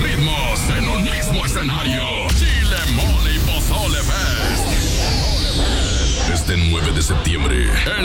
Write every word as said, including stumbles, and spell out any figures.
ritmos en un mismo escenario. Chile, Mole y Pozole Fest. Este nueve de septiembre, el